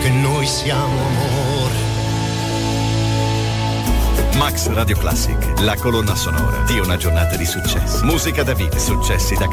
che noi siamo amore. Max Radio Classic, la colonna sonora di una giornata di successi. Musica da vita, successi da